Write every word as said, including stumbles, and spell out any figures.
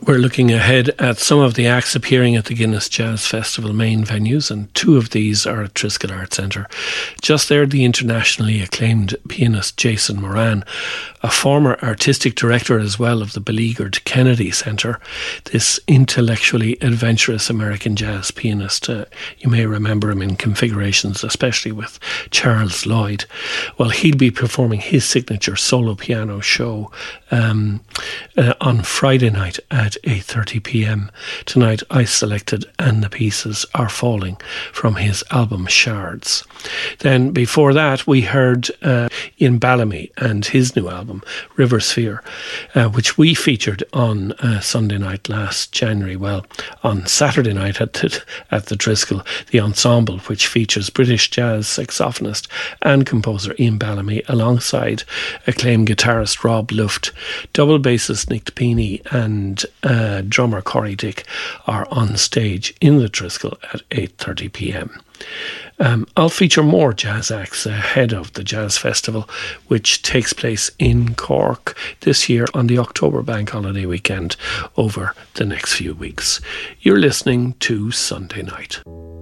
We're looking ahead at some of the acts appearing at the Guinness Jazz Festival main venues, and two of these are at Triskel Arts Centre. Just there, the internationally acclaimed pianist Jason Moran, a former artistic director as well of the beleaguered Kennedy Centre. This intellectually adventurous American jazz pianist, uh, you may remember him in configurations, especially with Charles Lloyd. Well, he'll be performing his signature solo piano show um, uh, on Friday night at eight thirty p.m. Tonight I selected And the Pieces Are Falling from his album Shards. Then before that we heard uh, Ian Bellamy and his new album River Sphere, uh, which we featured on uh, Sunday night last January. Well, on Saturday night at the, at the Triskel, the ensemble, which features British jazz saxophonist and composer Ian Bellamy alongside acclaimed guitarist Rob Luft, double bassist Nick Pini and uh, drummer Corey Dick are on stage in the Triskel at eight thirty p.m. Um, I'll feature more jazz acts ahead of the Jazz Festival, which takes place in Cork this year on the October Bank Holiday weekend over the next few weeks. You're listening to Sunday Night.